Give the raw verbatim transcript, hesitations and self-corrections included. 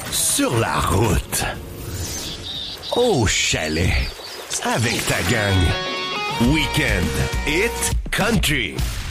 sur la route, au chalet, avec ta gang. Weekend Hit Country.